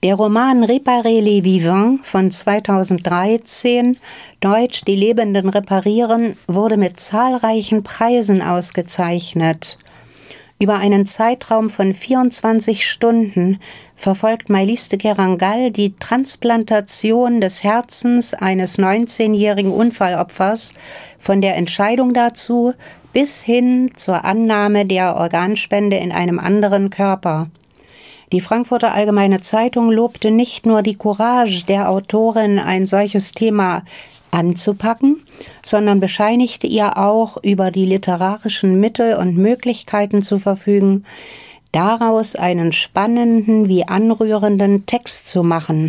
Der Roman Réparer les Vivants von 2013, Deutsch Die Lebenden reparieren, wurde mit zahlreichen Preisen ausgezeichnet. Über einen Zeitraum von 24 Stunden verfolgt Maëlys de Kerangal die Transplantation des Herzens eines 19-jährigen Unfallopfers von der Entscheidung dazu bis hin zur Annahme der Organspende in einem anderen Körper. Die Frankfurter Allgemeine Zeitung lobte nicht nur die Courage der Autorin, ein solches Thema anzupacken, sondern bescheinigte ihr auch, über die literarischen Mittel und Möglichkeiten zu verfügen, daraus einen spannenden wie anrührenden Text zu machen.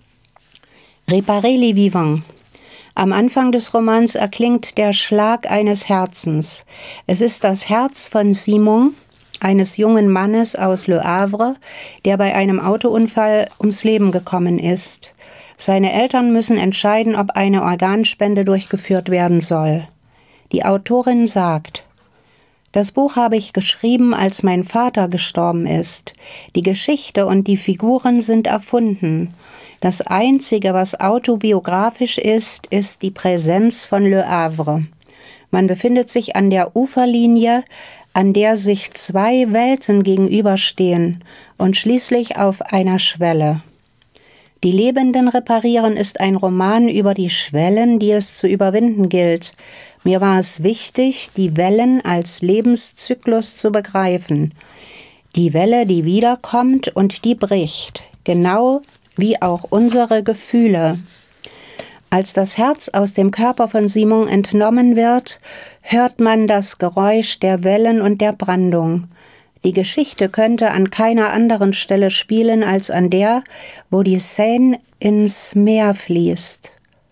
Réparer les Vivants. Am Anfang des Romans erklingt der Schlag eines Herzens. Es ist das Herz von Simon, eines jungen Mannes aus Le Havre, der bei einem Autounfall ums Leben gekommen ist. Seine Eltern müssen entscheiden, ob eine Organspende durchgeführt werden soll. Die Autorin sagt: Das Buch habe ich geschrieben, als mein Vater gestorben ist. Die Geschichte und die Figuren sind erfunden. Das Einzige, was autobiografisch ist, ist die Präsenz von Le Havre. Man befindet sich an der Uferlinie, an der sich zwei Welten gegenüberstehen und schließlich auf einer Schwelle. Die Lebenden reparieren ist ein Roman über die Schwellen, die es zu überwinden gilt. Mir war es wichtig, die Wellen als Lebenszyklus zu begreifen. Die Welle, die wiederkommt und die bricht, genau wie auch unsere Gefühle. Als das Herz aus dem Körper von Simon entnommen wird, hört man das Geräusch der Wellen und der Brandung. Die Geschichte könnte an keiner anderen Stelle spielen als an der, wo die Seine ins Meer fließt.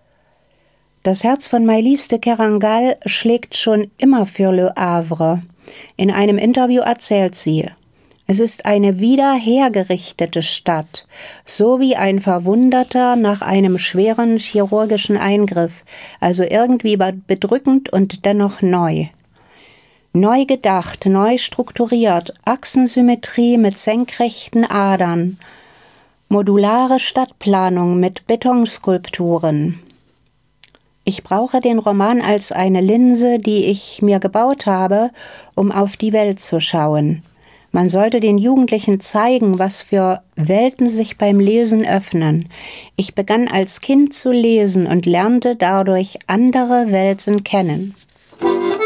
Das Herz von Maëlys de Kerangal schlägt schon immer für Le Havre. In einem Interview erzählt sie: Es ist eine wieder hergerichtete Stadt, so wie ein Verwundeter nach einem schweren chirurgischen Eingriff, also irgendwie bedrückend und dennoch neu. Neu gedacht, neu strukturiert, Achsensymmetrie mit senkrechten Adern, modulare Stadtplanung mit Betonskulpturen. Ich brauche den Roman als eine Linse, die ich mir gebaut habe, um auf die Welt zu schauen. Man sollte den Jugendlichen zeigen, was für Welten sich beim Lesen öffnen. Ich begann als Kind zu lesen und lernte dadurch andere Welten kennen.